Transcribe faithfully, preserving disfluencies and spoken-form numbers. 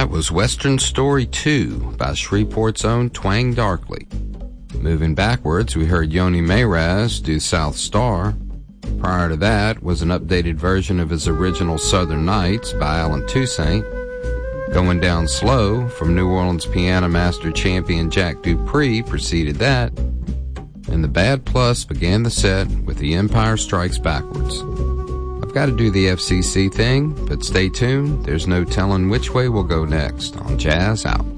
that was Western Story two by Shreveport's own Twang Darkly. Moving backwards, we heard Yoni Mayraz do South Star. Prior to that was an updated version of his original Southern Nights by Alan Toussaint. Going Down Slow from New Orleans piano master champion Jack Dupree preceded that. And the Bad Plus began the set with The Empire Strikes Backwards. I've got to do the F C C thing, but stay tuned. There's no telling which way we'll go next on Jazz Out.